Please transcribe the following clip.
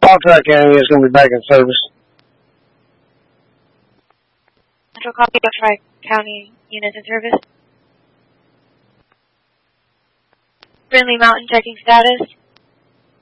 County is going to be back in service. Central copy of Tri-County units in service. Brindley Mountain checking status.